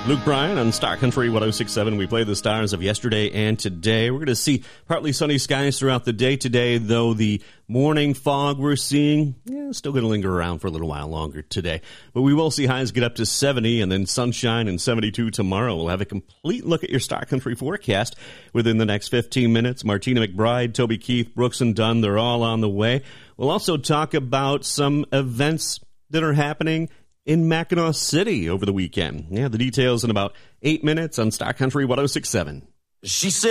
Luke Bryan on Star Country 106.7. We play the stars of yesterday and today. We're going to see partly sunny skies throughout the day today, though the morning fog we're seeing still going to linger around for a little while longer today. But we will see highs get up to 70 and then sunshine and 72 tomorrow. We'll have a complete look at your Star Country forecast within the next 15 minutes. Martina McBride, Toby Keith, Brooks and Dunn, they're all on the way. We'll also talk about some events that are happening in Mackinac City over the weekend. Yeah, the details in about 8 minutes on Star Country 106.7. She said.